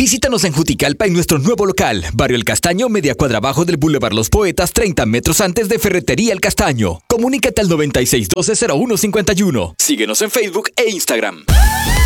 Visítanos en Juticalpa en nuestro nuevo local, Barrio El Castaño, media cuadra abajo del Boulevard Los Poetas, 30 metros antes de Ferretería El Castaño. Comunícate al 9612-0151. Síguenos en Facebook e Instagram.